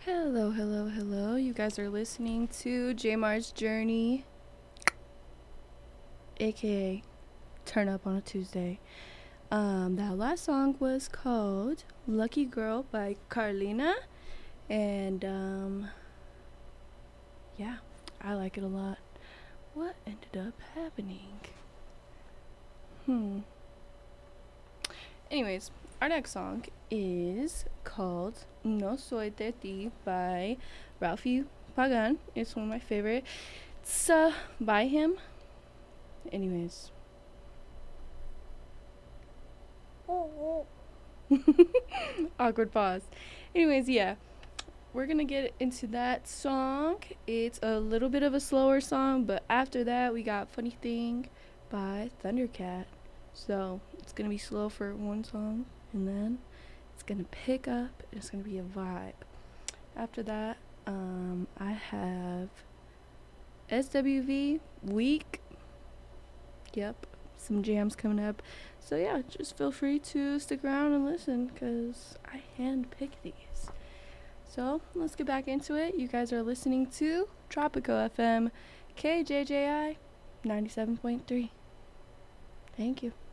Hello, hello, hello. You guys are listening to Jamar's Journey, aka Turn Up on a Tuesday. That last song was called Lucky Girl by Carlina, and yeah, I like it a lot. What ended up happening? Hmm. Anyways, our next song is called No Soy de Ti by Ralphie Pagan. It's one of my favorite. It's by him. Anyways. Awkward pause. Anyways, yeah. We're gonna get into that song. It's a little bit of a slower song, but after that we got Funny Thing by Thundercat. So it's gonna be slow for one song and then it's gonna pick up and it's gonna be a vibe. After that, I have SWV Week. Yep, some jams coming up. So yeah, just feel free to stick around and listen because I handpick these. So let's get back into it. You guys are listening to Tropico FM, KJJI 97.3. Thank you.